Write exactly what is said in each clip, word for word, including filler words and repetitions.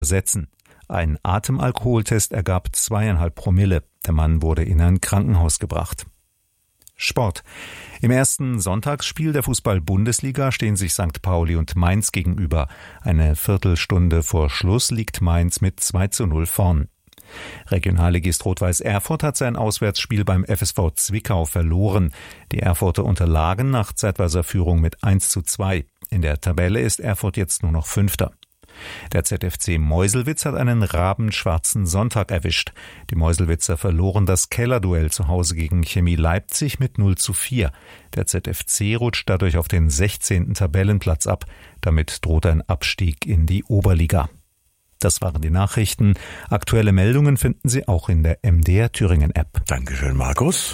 setzen. Ein Atemalkoholtest ergab zweieinhalb Promille. Der Mann wurde in ein Krankenhaus gebracht. Sport. Im ersten Sonntagsspiel der Fußball-Bundesliga stehen sich Sankt Pauli und Mainz gegenüber. Eine Viertelstunde vor Schluss liegt Mainz mit zwei zu null vorn. Regionalligist Rot-Weiß Erfurt hat sein Auswärtsspiel beim F S V Zwickau verloren. Die Erfurter unterlagen nach zeitweiser Führung mit eins zu zwei. In der Tabelle ist Erfurt jetzt nur noch Fünfter. Der Z F C Meuselwitz hat einen rabenschwarzen Sonntag erwischt. Die Meuselwitzer verloren das Kellerduell zu Hause gegen Chemie Leipzig mit null zu vier. Der Z F C rutscht dadurch auf den sechzehnten Tabellenplatz ab. Damit droht ein Abstieg in die Oberliga. Das waren die Nachrichten. Aktuelle Meldungen finden Sie auch in der M D R Thüringen App. Dankeschön, Markus.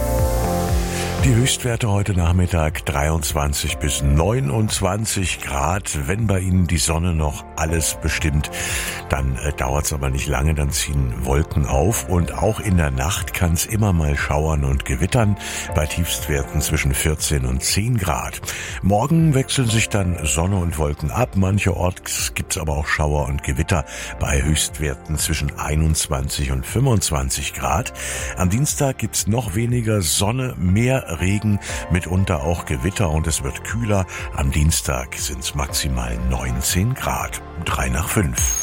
Die Höchstwerte heute Nachmittag dreiundzwanzig bis neunundzwanzig Grad. Wenn bei Ihnen die Sonne noch alles bestimmt, dann äh, dauert es aber nicht lange, dann ziehen Wolken auf. Und auch in der Nacht kann es immer mal schauern und gewittern, bei Tiefstwerten zwischen vierzehn und zehn Grad. Morgen wechseln sich dann Sonne und Wolken ab. Mancherorts gibt es aber auch Schauer und Gewitter bei Höchstwerten zwischen einundzwanzig und fünfundzwanzig Grad. Am Dienstag gibt es noch weniger Sonne, mehr Regen, mitunter auch Gewitter und es wird kühler. Am Dienstag sind es maximal neunzehn Grad. Drei nach fünf.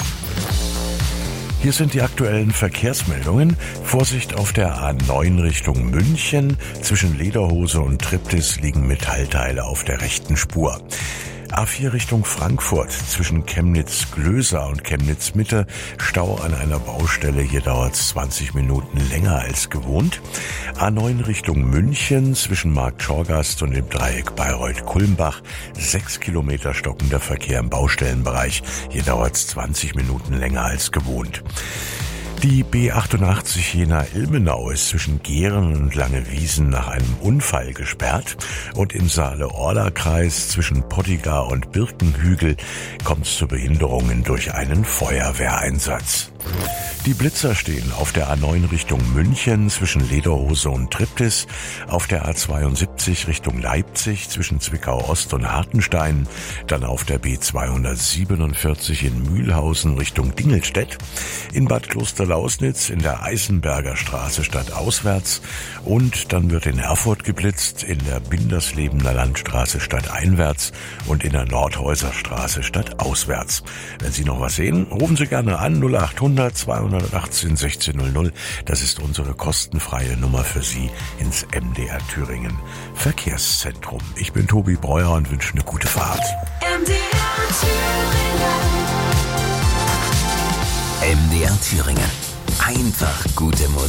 Hier sind die aktuellen Verkehrsmeldungen. Vorsicht auf der A neun Richtung München. Zwischen Lederhose und Triptis liegen Metallteile auf der rechten Spur. A vier Richtung Frankfurt, zwischen Chemnitz-Glöser und Chemnitz-Mitte, Stau an einer Baustelle, hier dauert es zwanzig Minuten länger als gewohnt. A neun Richtung München, zwischen Marktschorgast und dem Dreieck Bayreuth-Kulmbach, sechs Kilometer stockender Verkehr im Baustellenbereich, hier dauert es zwanzig Minuten länger als gewohnt. Die B achtundachtzig Jena-Ilmenau ist zwischen Gehren und Langewiesen nach einem Unfall gesperrt und im Saale-Orla-Kreis zwischen Pottigar und Birkenhügel kommt es zu Behinderungen durch einen Feuerwehreinsatz. Die Blitzer stehen auf der A neun Richtung München zwischen Lederhose und Triptis, auf der A zweiundsiebzig Richtung Leipzig zwischen Zwickau-Ost und Hartenstein, dann auf der B zweihundertsiebenundvierzig in Mühlhausen Richtung Dingelstedt, in Bad Klosterlausnitz in der Eisenberger Straße stadtauswärts und dann wird in Erfurt geblitzt in der Binderslebener Landstraße stadteinwärts und in der Nordhäuser Straße stadtauswärts. Wenn Sie noch was sehen, rufen Sie gerne an null achthundert zweihundertachtzehn sechzehn null null. Das ist unsere kostenfreie Nummer für Sie ins M D R Thüringen Verkehrszentrum. Ich bin Tobi Breuer und wünsche eine gute Fahrt. M D R Thüringen. M D R Thüringen. Einfach gute Musik.